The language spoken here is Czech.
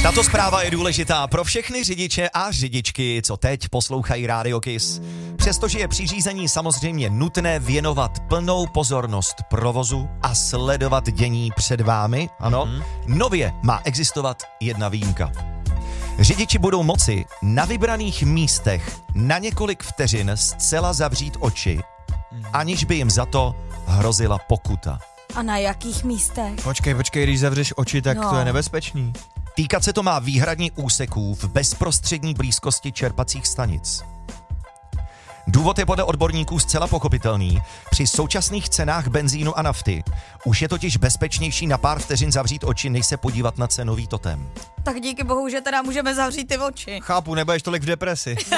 Tato zpráva je důležitá pro všechny řidiče a řidičky, co teď poslouchají Rádio Kiss. Přestože je při řízení samozřejmě nutné věnovat plnou pozornost provozu a sledovat dění před vámi, ano, nově má existovat jedna výjimka. Řidiči budou moci na vybraných místech na několik vteřin zcela zavřít oči, aniž by jim za to hrozila pokuta. A na jakých místech? Počkej, když zavřeš oči, tak to je nebezpečný. Týkat se to má výhradně úseků v bezprostřední blízkosti čerpacích stanic. Důvod je podle odborníků zcela pochopitelný. Při současných cenách benzínu a nafty už je totiž bezpečnější na pár vteřin zavřít oči, než se podívat na cenový totem. Tak díky bohu, že teda můžeme zavřít ty oči. Chápu, nebudeš tolik v depresi.